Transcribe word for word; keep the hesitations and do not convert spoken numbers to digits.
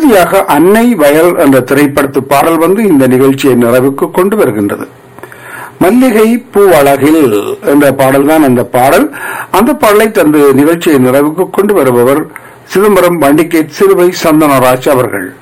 இறுதியாக அன்னை வயல் என்ற திரைப்படத்து பாடல் வந்து இந்த நிகழ்ச்சியை நிறைவுக்கு கொண்டு வருகின்றது. மல்லிகை பூ அழகில் என்ற பாடல் தான் அந்த பாடல். அந்த பாடலை தந்து நிகழ்ச்சியை நிறைவுக்கு கொண்டு வருபவர் சிதம்பரம் வண்டிகேட் சிறுவை சந்தனராஜ் அவர்கள்.